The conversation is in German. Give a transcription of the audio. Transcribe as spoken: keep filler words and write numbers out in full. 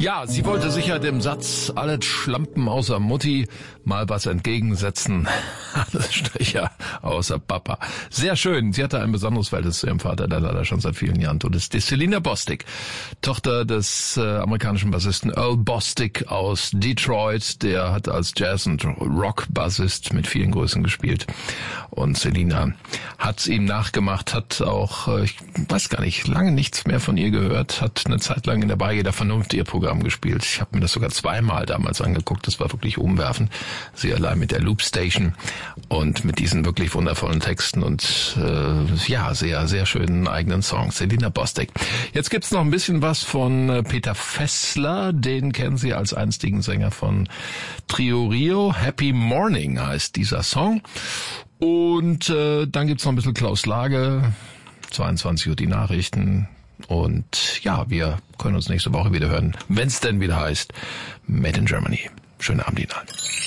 Ja, sie wollte sicher dem Satz, alle Schlampen außer Mutti, mal was entgegensetzen. Alles Stricher außer Papa. Sehr schön. Sie hatte ein besonderes Verhältnis zu ihrem Vater, der leider schon seit vielen Jahren tot ist. Die Selena Bostic, Tochter des äh, amerikanischen Bassisten Earl Bostic aus Detroit. Der hat als Jazz- und Rock-Bassist mit vielen Größen gespielt. Und Selena hat ihm nachgemacht, hat auch, äh, ich weiß gar nicht, lange nichts mehr von ihr gehört, hat eine Zeit lang in der Bar jeder Vernunft ihr Programm gespielt. Ich habe mir das sogar zweimal damals angeguckt. Das war wirklich umwerfend. Sie allein mit der Loop Station und mit diesen wirklich wundervollen Texten und äh, ja, sehr, sehr schönen eigenen Songs. Selena Bostic. Jetzt gibt's noch ein bisschen was von äh, Peter Fessler. Den kennen Sie als einstigen Sänger von Trio Rio. Happy Morning heißt dieser Song. Und äh, dann gibt's noch ein bisschen Klaus Lage. zweiundzwanzig Uhr die Nachrichten. Und ja, wir können uns nächste Woche wieder hören, wenn es denn wieder heißt Made in Germany. Schönen Abend Ihnen allen.